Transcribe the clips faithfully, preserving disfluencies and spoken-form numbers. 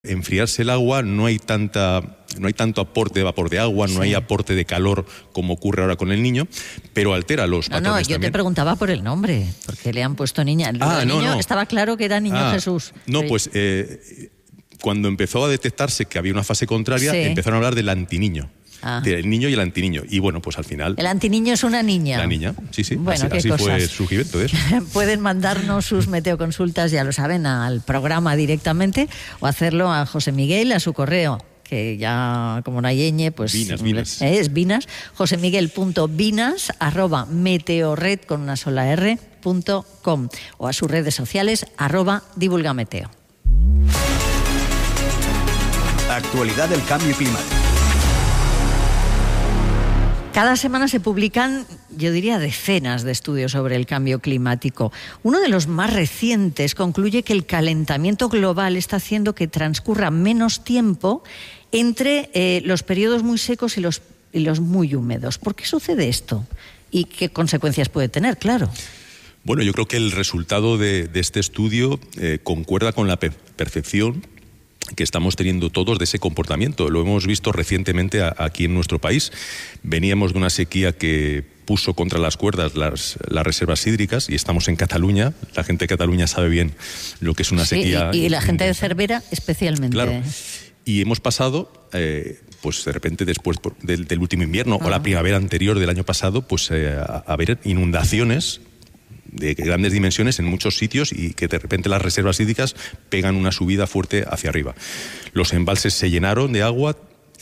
enfriarse el agua, no hay tanta, no hay tanto aporte de vapor de agua, no sí. hay aporte de calor como ocurre ahora con el niño, pero altera los no, patrones No, yo también. te preguntaba por el nombre, porque le han puesto niña. El ah, no, niño no. estaba claro que era niño ah, Jesús. No, pero... pues eh, cuando empezó a detectarse que había una fase contraria, sí. empezaron a hablar del antiniño. Ah. Del niño y el antiniño. Y bueno, pues al final... El antiniño es una niña. La niña, sí, sí. Bueno, así, qué así cosas. fue el surgimiento de eso. Pueden mandarnos sus meteoconsultas, ya lo saben, al programa directamente o hacerlo a José Miguel, a su correo, que ya como no hay ñ, pues... Vinas, Vinas. Es Vinas, josemiguel.vinas arroba meteorred con una sola R punto com o a sus redes sociales arroba divulgameteo. Actualidad del cambio climático. Cada semana se publican, yo diría, decenas de estudios sobre el cambio climático. Uno de los más recientes concluye que el calentamiento global está haciendo que transcurra menos tiempo entre eh, los periodos muy secos y los, y los muy húmedos. ¿Por qué sucede esto? ¿Y qué consecuencias puede tener? Claro. Bueno, yo creo que el resultado de, de este estudio eh, concuerda con la pe- percepción que estamos teniendo todos de ese comportamiento. Lo hemos visto recientemente a, aquí en nuestro país. Veníamos de una sequía que puso contra las cuerdas las, las reservas hídricas y estamos en Cataluña. La gente de Cataluña sabe bien lo que es una sí, sequía. Y, y la gente de Cervera especialmente. Claro. Y hemos pasado, eh, pues de repente después del, del último invierno uh-huh. o la primavera anterior del año pasado, pues eh, a, a ver inundaciones de grandes dimensiones en muchos sitios y que de repente las reservas hídricas pegan una subida fuerte hacia arriba. Los embalses se llenaron de agua,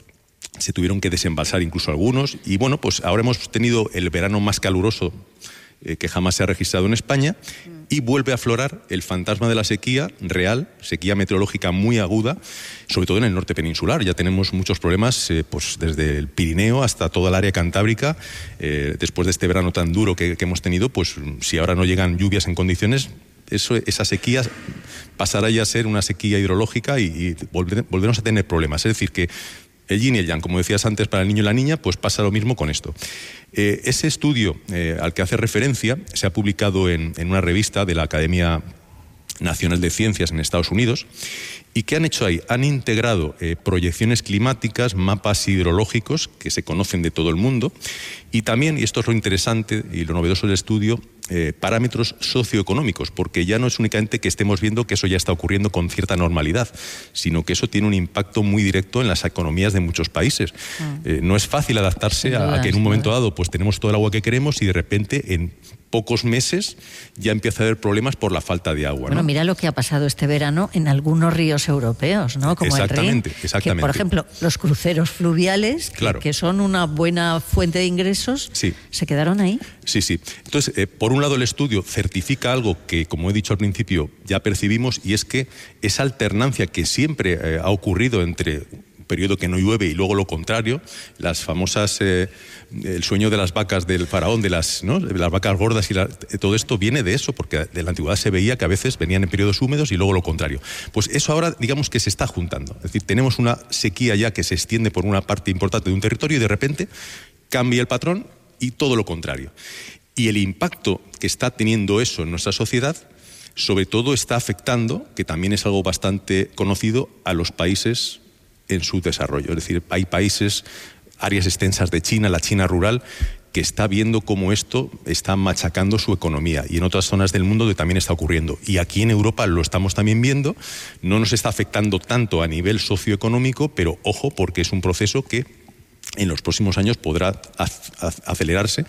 se tuvieron que desembalsar incluso algunos y bueno, pues ahora hemos tenido el verano más caluroso eh, que jamás se ha registrado en España y vuelve a aflorar el fantasma de la sequía real, sequía meteorológica muy aguda, sobre todo en el norte peninsular. Ya tenemos muchos problemas eh, pues desde el Pirineo hasta toda el área cantábrica. Eh, después de este verano tan duro que, que hemos tenido, pues si ahora no llegan lluvias en condiciones, eso, esa sequía pasará ya a ser una sequía hidrológica y, y volver, volveremos a tener problemas. Es decir, que el yin y el yang, como decías antes, para el niño y la niña, pues pasa lo mismo con esto. Eh, ese estudio eh, al que hace referencia se ha publicado en, en una revista de la Academia Nacional de Ciencias en Estados Unidos. ¿Y qué han hecho ahí? Han integrado eh, proyecciones climáticas, mapas hidrológicos que se conocen de todo el mundo y también, y esto es lo interesante y lo novedoso del estudio, eh, parámetros socioeconómicos, porque ya no es únicamente que estemos viendo que eso ya está ocurriendo con cierta normalidad, sino que eso tiene un impacto muy directo en las economías de muchos países. Ah. Eh, no es fácil adaptarse a, a que en un momento dado pues tenemos todo el agua que queremos y de repente en pocos meses ya empieza a haber problemas por la falta de agua. Bueno, ¿no? Mira lo que ha pasado este verano en algunos ríos europeos, ¿no? Como exactamente, el Rin, exactamente. Que, por ejemplo, los cruceros fluviales, claro. que, que son una buena fuente de ingresos, sí. ¿se quedaron ahí? Sí, sí. Entonces, eh, por un lado el estudio certifica algo que, como he dicho al principio, ya percibimos, y es que esa alternancia que siempre eh, ha ocurrido entre periodo que no llueve y luego lo contrario, las famosas, eh, el sueño de las vacas del faraón, de las, ¿no? de las vacas gordas y la, todo esto viene de eso, porque de la antigüedad se veía que a veces venían en periodos húmedos y luego lo contrario. Pues eso ahora digamos que se está juntando, es decir, tenemos una sequía ya que se extiende por una parte importante de un territorio y de repente cambia el patrón y todo lo contrario. Y el impacto que está teniendo eso en nuestra sociedad, sobre todo está afectando, que también es algo bastante conocido, a los países en su desarrollo. Es decir, hay países, áreas extensas de China, la China rural, que está viendo cómo esto está machacando su economía y en otras zonas del mundo que también está ocurriendo. Y aquí en Europa lo estamos también viendo, no nos está afectando tanto a nivel socioeconómico, pero ojo, porque es un proceso que en los próximos años podrá acelerarse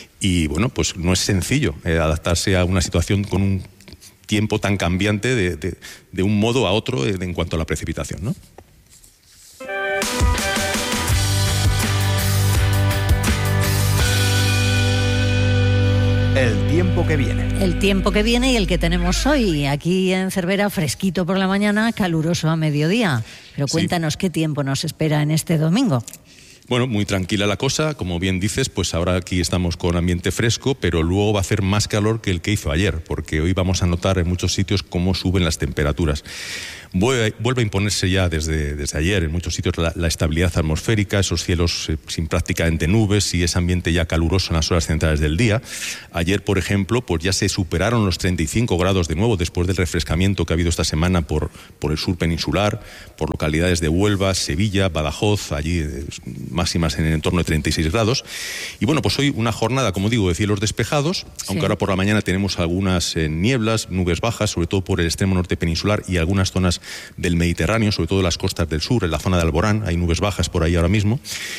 y bueno, pues no es sencillo eh, adaptarse a una situación con un tiempo tan cambiante de, de, de un modo a otro eh, en cuanto a la precipitación, ¿no? El tiempo que viene. El tiempo que viene y el que tenemos hoy. Aquí en Cervera, fresquito por la mañana, caluroso a mediodía. Pero cuéntanos, sí. ¿Qué tiempo nos espera en este domingo? Bueno, muy tranquila la cosa, como bien dices, pues ahora aquí estamos con ambiente fresco, pero luego va a hacer más calor que el que hizo ayer, porque hoy vamos a notar en muchos sitios cómo suben las temperaturas. Vuelve, vuelve a imponerse ya desde, desde ayer en muchos sitios la, la estabilidad atmosférica, esos cielos eh, sin prácticamente nubes y ese ambiente ya caluroso en las horas centrales del día. Ayer, por ejemplo, pues ya se superaron los treinta y cinco grados de nuevo después del refrescamiento que ha habido esta semana por, por el sur peninsular, por localidades de Huelva, Sevilla, Badajoz, allí eh, máximas en el entorno de treinta y seis grados. Y bueno, pues hoy una jornada, como digo, de cielos despejados, sí. Aunque ahora por la mañana tenemos algunas eh, nieblas, nubes bajas, sobre todo por el extremo norte peninsular y algunas zonas del Mediterráneo, sobre todo las costas del sur, en la zona de Alborán, hay nubes bajas por ahí ahora mismo.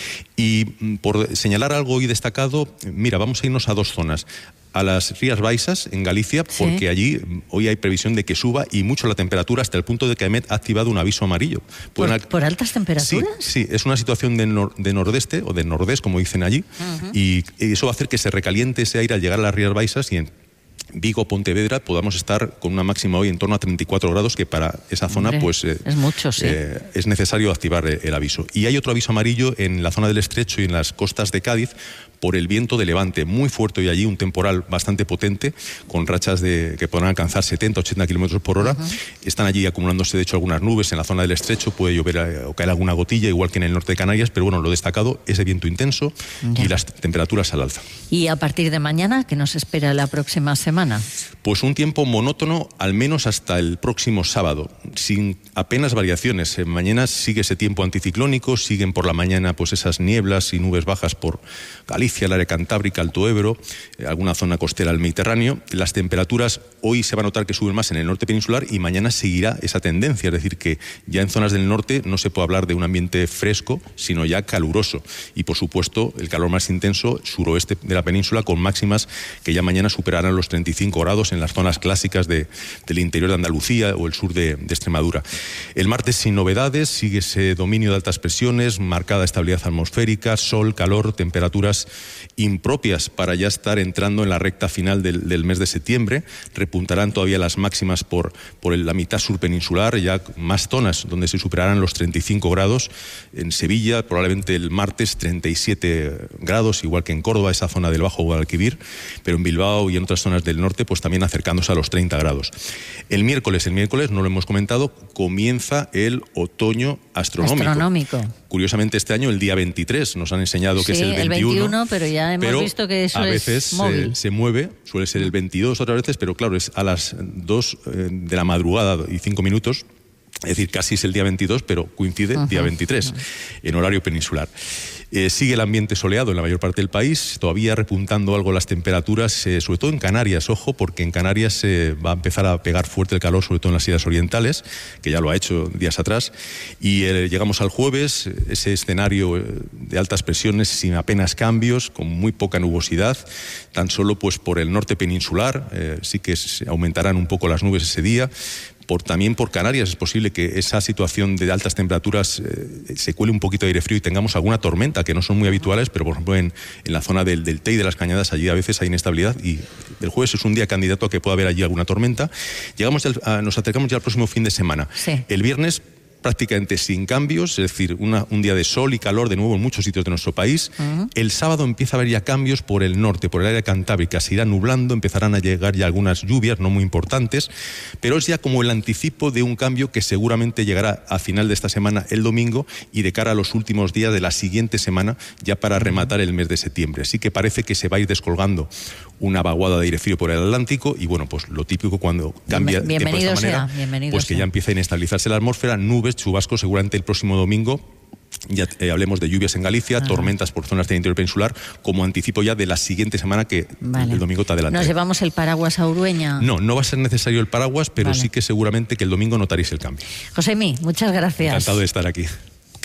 Y por señalar algo hoy destacado, mira, vamos a irnos a dos zonas. A las Rías Baixas, en Galicia, porque sí. allí hoy hay previsión de que suba y mucho la temperatura hasta el punto de que AEMET ha activado un aviso amarillo. ¿Por, una... ¿por altas temperaturas? Sí, sí, es una situación de, nor de nordeste o de nordés, como dicen allí, uh-huh. y eso va a hacer que se recaliente ese aire al llegar a las Rías Baixas y en Vigo, Pontevedra, podamos estar con una máxima hoy en torno a treinta y cuatro grados, que para esa zona Hombre, pues eh, es mucho, sí. eh, es necesario activar el aviso. Y hay otro aviso amarillo en la zona del Estrecho y en las costas de Cádiz por el viento de levante muy fuerte y allí un temporal bastante potente con rachas de que podrán alcanzar setenta, ochenta kilómetros por hora. Uh-huh. Están allí acumulándose de hecho algunas nubes en la zona del Estrecho, puede llover eh, o caer alguna gotilla igual que en el norte de Canarias, pero bueno, lo destacado, ese viento intenso ya. Y las temperaturas al alza. ¿Y a partir de mañana qué nos espera la próxima semana? Pues un tiempo monótono al menos hasta el próximo sábado, sin apenas variaciones. Mañana sigue ese tiempo anticiclónico, siguen por la mañana pues esas nieblas y nubes bajas por Galicia, el área cantábrica, Alto Ebro, eh, alguna zona costera del Mediterráneo. Las temperaturas hoy se va a notar que suben más en el norte peninsular y mañana seguirá esa tendencia, es decir, que ya en zonas del norte no se puede hablar de un ambiente fresco, sino ya caluroso. Y por supuesto, el calor más intenso suroeste de la península con máximas que ya mañana superarán los treinta y cinco grados en las zonas clásicas de, del interior de Andalucía o el sur de, de Extremadura. El martes sin novedades, sigue ese dominio de altas presiones, marcada estabilidad atmosférica, sol, calor, temperaturas impropias para ya estar entrando en la recta final del, del mes de septiembre. Repuntarán todavía las máximas por, por la mitad sur peninsular, ya más zonas donde se superarán los treinta y cinco grados. En Sevilla probablemente el martes treinta y siete grados, igual que en Córdoba, esa zona del Bajo Guadalquivir, pero en Bilbao y en otras zonas del norte pues también acercándose a los treinta grados. El miércoles, el miércoles, no lo hemos comentado, comienza el otoño astronómico. Astronómico. Curiosamente este año el día veintitrés nos han enseñado que sí, es el veintiuno. el veintiuno, pero ya hemos pero visto que eso a veces es móvil. Se, se mueve, suele ser el veintidós otras veces, pero claro, es a las dos eh, de la madrugada y cinco minutos. Es decir, casi es el día veintidós, pero coincide uh-huh. día veintitrés, uh-huh. en horario peninsular. Eh, sigue el ambiente soleado en la mayor parte del país, todavía repuntando algo las temperaturas, eh, sobre todo en Canarias, ojo, porque en Canarias eh, va a empezar a pegar fuerte el calor, sobre todo en las islas orientales, que ya lo ha hecho días atrás, y eh, llegamos al jueves, ese escenario eh, de altas presiones sin apenas cambios, con muy poca nubosidad, tan solo pues por el norte peninsular, eh, sí que se aumentarán un poco las nubes ese día. Por, también por Canarias es posible que esa situación de altas temperaturas eh, se cuele un poquito de aire frío y tengamos alguna tormenta, que no son muy habituales, pero por ejemplo en, en la zona del, del Tei de las Cañadas allí a veces hay inestabilidad y el jueves es un día candidato a que pueda haber allí alguna tormenta. Llegamos al, a, nos acercamos ya al próximo fin de semana. Sí. El viernes prácticamente sin cambios, es decir, una, un día de sol y calor de nuevo en muchos sitios de nuestro país. Uh-huh. El sábado empieza a haber ya cambios por el norte, por el área cantábrica, se irá nublando, empezarán a llegar ya algunas lluvias, no muy importantes, pero es ya como el anticipo de un cambio que seguramente llegará a final de esta semana, el domingo, y de cara a los últimos días de la siguiente semana, ya para rematar el mes de septiembre. Así que parece que se va a ir descolgando una vaguada de aire frío por el Atlántico y bueno, pues lo típico cuando cambia Bien, tiempo de esta manera, sea, bienvenido pues que sea. ya empieza a inestabilizarse la atmósfera, nubes, chubascos seguramente el próximo domingo. Ya eh, hablemos de lluvias en Galicia, ah. tormentas por zonas del interior peninsular, como anticipo ya de la siguiente semana que vale. el domingo te adelanta. ¿Nos llevamos el paraguas a Urueña? No, no va a ser necesario el paraguas, pero vale. sí que seguramente que el domingo notaréis el cambio. Josemi, muchas gracias. Encantado de estar aquí.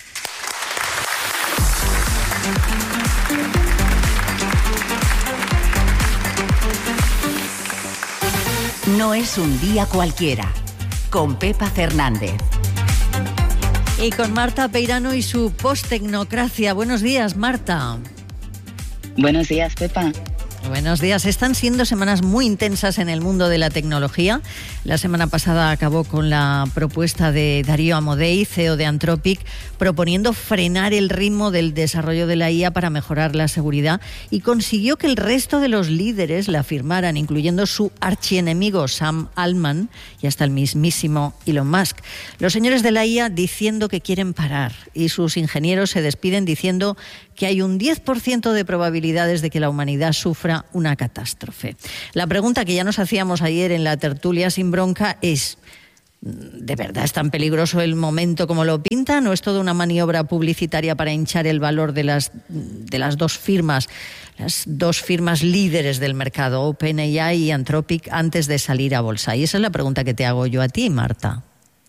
No es un día cualquiera. Con Pepa Fernández. Y con Marta Peirano y su post-tecnocracia. Buenos días, Marta. Buenos días, Pepa. Buenos días. Están siendo semanas muy intensas en el mundo de la tecnología. La semana pasada acabó con la propuesta de Darío Amodei, C E O de Anthropic, proponiendo frenar el ritmo del desarrollo de la I A para mejorar la seguridad, y consiguió que el resto de los líderes la firmaran, incluyendo su archienemigo Sam Altman y hasta el mismísimo Elon Musk. Los señores de la I A diciendo que quieren parar, y sus ingenieros se despiden diciendo que hay un diez por ciento de probabilidades de que la humanidad sufra una catástrofe. La pregunta que ya nos hacíamos ayer en la tertulia sin bronca es: ¿de verdad es tan peligroso el momento como lo pintan, o es toda una maniobra publicitaria para hinchar el valor de las, de las dos firmas, las dos firmas líderes del mercado, OpenAI y Anthropic, antes de salir a bolsa? Y esa es la pregunta que te hago yo a ti, Marta.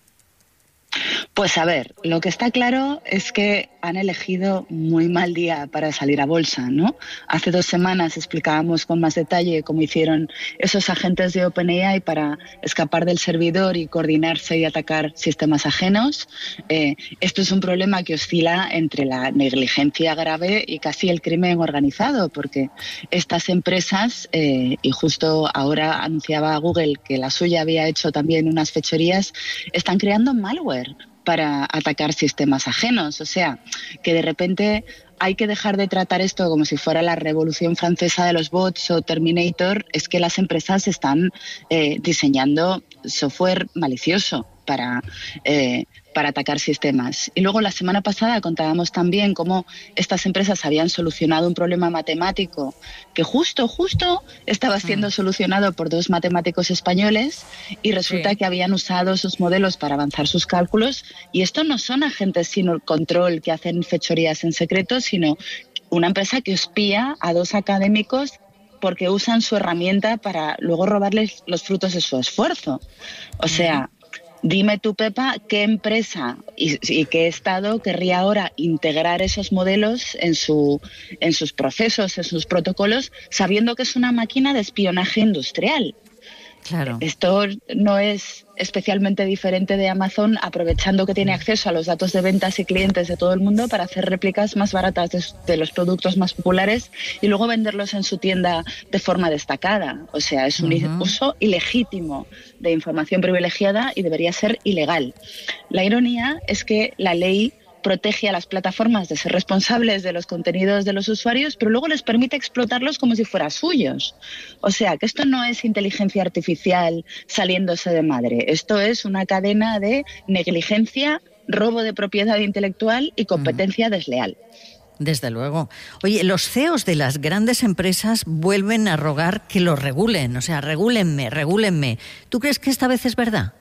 Pues a ver, lo que está claro es que han elegido muy mal día para salir a bolsa, ¿no? Hace dos semanas explicábamos con más detalle cómo hicieron esos agentes de OpenAI para escapar del servidor y coordinarse y atacar sistemas ajenos. Eh, esto es un problema que oscila entre la negligencia grave y casi el crimen organizado, porque estas empresas, eh, y justo ahora anunciaba Google que la suya había hecho también unas fechorías, están creando malware para atacar sistemas ajenos. O sea, que de repente hay que dejar de tratar esto como si fuera la revolución francesa de los bots o Terminator. Es que las empresas están eh, diseñando software malicioso para, eh, para atacar sistemas. Y luego la semana pasada contábamos también cómo estas empresas habían solucionado un problema matemático que justo, justo estaba siendo mm. solucionado por dos matemáticos españoles, y resulta sí. que habían usado sus modelos para avanzar sus cálculos. Y esto no son agentes sin control que hacen fechorías en secreto, sino una empresa que espía a dos académicos porque usan su herramienta para luego robarles los frutos de su esfuerzo. O sea, dime tú, Pepa, qué empresa y, y qué Estado querría ahora integrar esos modelos en, su, en sus procesos, en sus protocolos, sabiendo que es una máquina de espionaje industrial. Claro. Esto no es especialmente diferente de Amazon, aprovechando que tiene acceso a los datos de ventas y clientes de todo el mundo para hacer réplicas más baratas de, de los productos más populares y luego venderlos en su tienda de forma destacada. O sea, es un uh-huh. uso ilegítimo de información privilegiada y debería ser ilegal. La ironía es que la ley protege a las plataformas de ser responsables de los contenidos de los usuarios, pero luego les permite explotarlos como si fueran suyos. O sea, que esto no es inteligencia artificial saliéndose de madre. Esto es una cadena de negligencia, robo de propiedad intelectual y competencia mm. desleal. Desde luego. Oye, los C E Os de las grandes empresas vuelven a rogar que los regulen. O sea, regúlenme, regúlenme. ¿Tú crees que esta vez es verdad?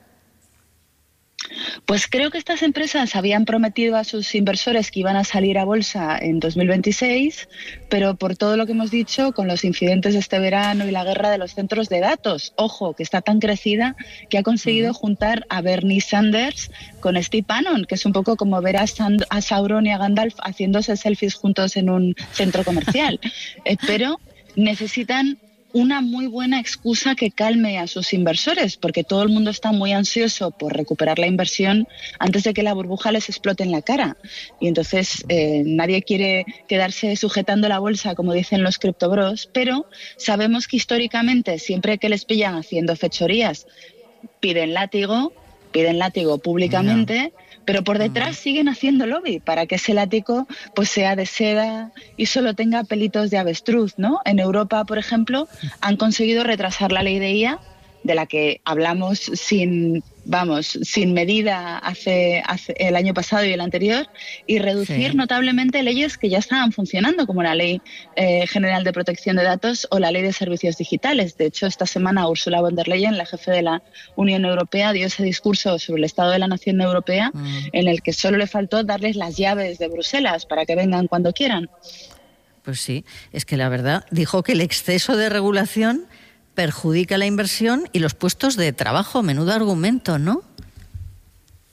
Pues creo que estas empresas habían prometido a sus inversores que iban a salir a bolsa en dos mil veintiséis, pero por todo lo que hemos dicho, con los incidentes de este verano y la guerra de los centros de datos, ojo, que está tan crecida que ha conseguido juntar a Bernie Sanders con Steve Bannon, que es un poco como ver a, Sand- a Sauron y a Gandalf haciéndose selfies juntos en un centro comercial. eh, pero necesitan una muy buena excusa que calme a sus inversores, porque todo el mundo está muy ansioso por recuperar la inversión antes de que la burbuja les explote en la cara. Y entonces eh, nadie quiere quedarse sujetando la bolsa, como dicen los criptobros, pero sabemos que históricamente, siempre que les pillan haciendo fechorías, piden látigo, piden látigo públicamente, no. pero por detrás siguen haciendo lobby para que ese látigo pues sea de seda y solo tenga pelitos de avestruz, ¿no? En Europa, por ejemplo, han conseguido retrasar la ley de I A, de la que hablamos sin, vamos, sin medida hace, hace el año pasado y el anterior, y reducir sí. notablemente leyes que ya estaban funcionando, como la Ley eh, General de Protección de Datos o la Ley de Servicios Digitales. De hecho, esta semana Ursula von der Leyen, la jefe de la Unión Europea, dio ese discurso sobre el Estado de la Nación Europea, mm. en el que solo le faltó darles las llaves de Bruselas para que vengan cuando quieran. Pues sí, es que la verdad dijo que el exceso de regulación perjudica la inversión y los puestos de trabajo. Menudo argumento, ¿no?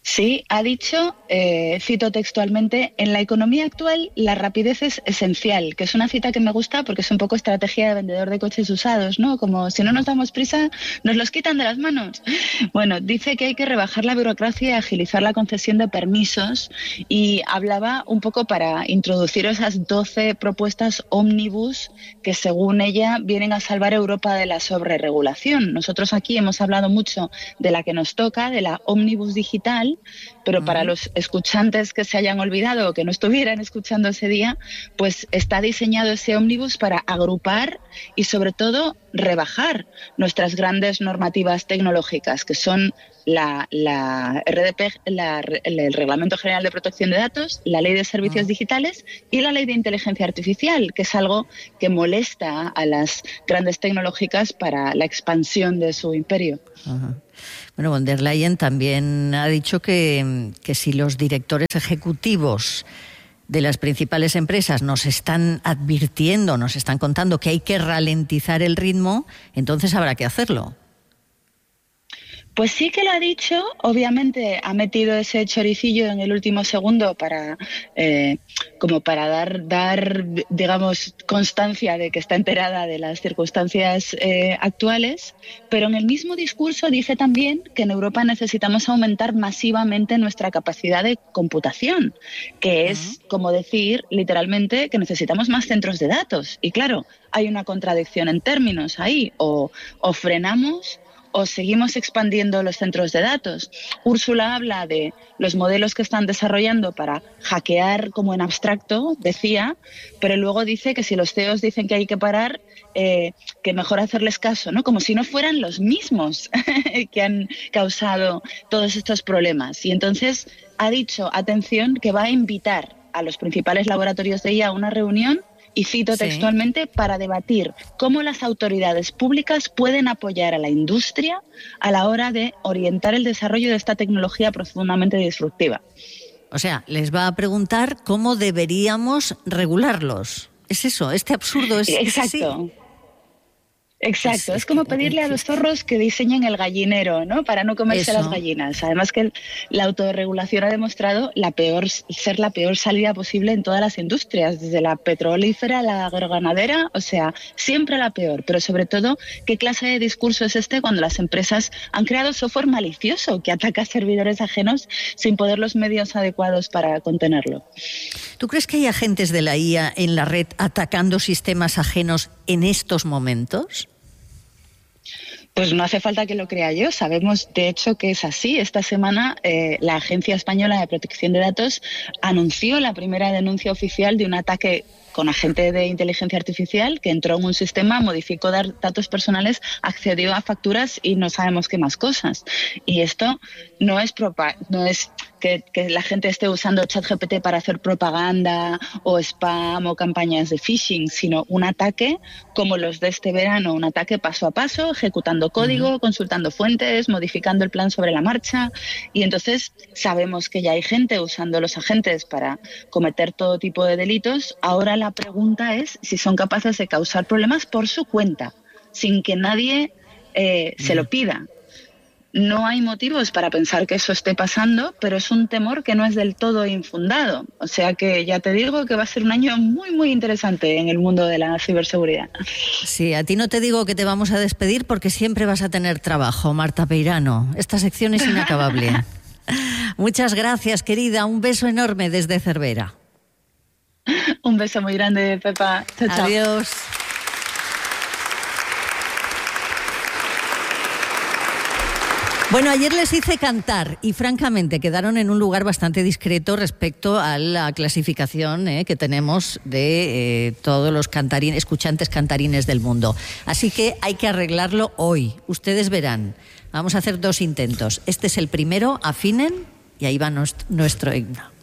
Sí, ha dicho, eh, cito textualmente, en la economía actual la rapidez es esencial, que es una cita que me gusta porque es un poco estrategia de vendedor de coches usados, ¿no? Como si no nos damos prisa, nos los quitan de las manos. Bueno, dice que hay que rebajar la burocracia y agilizar la concesión de permisos y hablaba un poco para introducir esas doce propuestas ómnibus que según ella vienen a salvar a Europa de la sobreregulación. Nosotros aquí hemos hablado mucho de la que nos toca, de la ómnibus digital, pero para los escuchantes que se hayan olvidado o que no estuvieran escuchando ese día, pues está diseñado ese ómnibus para agrupar y sobre todo rebajar nuestras grandes normativas tecnológicas, que son la, la R D P, la, el Reglamento General de Protección de Datos, la Ley de Servicios uh-huh. Digitales y la Ley de Inteligencia Artificial, que es algo que molesta a las grandes tecnológicas para la expansión de su imperio. Uh-huh. Bueno, von der Leyen también ha dicho que, que si los directores ejecutivos de las principales empresas nos están advirtiendo, nos están contando que hay que ralentizar el ritmo, entonces habrá que hacerlo. Pues sí que lo ha dicho, obviamente ha metido ese choricillo en el último segundo para eh, como para dar, dar, digamos, constancia de que está enterada de las circunstancias eh, actuales, pero en el mismo discurso dice también que en Europa necesitamos aumentar masivamente nuestra capacidad de computación, que es como decir literalmente que necesitamos más centros de datos. Y claro, hay una contradicción en términos ahí, o, o frenamos o seguimos expandiendo los centros de datos. Úrsula habla de los modelos que están desarrollando para hackear como en abstracto, decía, pero luego dice que si los C E Os dicen que hay que parar, eh, que mejor hacerles caso, ¿no? Como si no fueran los mismos que han causado todos estos problemas. Y entonces ha dicho, atención, que va a invitar a los principales laboratorios de I A a una reunión, y cito textualmente, sí. para debatir cómo las autoridades públicas pueden apoyar a la industria a la hora de orientar el desarrollo de esta tecnología profundamente disruptiva. O sea, les va a preguntar cómo deberíamos regularlos. Es eso, este absurdo es... Exacto. Es Exacto, es, es como pedirle a los zorros que diseñen el gallinero, ¿no? Para no comerse Eso. las gallinas. Además que el, la autorregulación ha demostrado la peor, ser la peor salida posible en todas las industrias, desde la petrolífera a la agroganadera, o sea, siempre la peor. Pero sobre todo, ¿qué clase de discurso es este cuando las empresas han creado software malicioso que ataca a servidores ajenos sin poner los medios adecuados para contenerlo? ¿Tú crees que hay agentes de la I A en la red atacando sistemas ajenos en estos momentos? Pues no hace falta que lo crea yo. Sabemos, de hecho, que es así. Esta semana eh, la Agencia Española de Protección de Datos anunció la primera denuncia oficial de un ataque con agente de inteligencia artificial que entró en un sistema, modificó datos personales, accedió a facturas y no sabemos qué más cosas. Y esto no es propa- no es que, que la gente esté usando ChatGPT para hacer propaganda o spam o campañas de phishing, sino un ataque como los de este verano, un ataque paso a paso, ejecutando código, uh-huh. consultando fuentes, modificando el plan sobre la marcha. Y entonces sabemos que ya hay gente usando los agentes para cometer todo tipo de delitos. Ahora la pregunta es si son capaces de causar problemas por su cuenta, sin que nadie eh, uh-huh. se lo pida. No hay motivos para pensar que eso esté pasando, pero es un temor que no es del todo infundado. O sea que ya te digo que va a ser un año muy, muy interesante en el mundo de la ciberseguridad. Sí, a ti no te digo que te vamos a despedir porque siempre vas a tener trabajo, Marta Peirano. Esta sección es inacabable. Muchas gracias, querida. Un beso enorme desde Cervera. Un beso muy grande, Pepa. Chao, chao. Adiós. Bueno, ayer les hice cantar y francamente quedaron en un lugar bastante discreto respecto a la clasificación eh, que tenemos de eh, todos los cantarines, escuchantes cantarines del mundo. Así que hay que arreglarlo hoy. Ustedes verán. Vamos a hacer dos intentos. Este es el primero, afinen y ahí va nuestro, nuestro himno.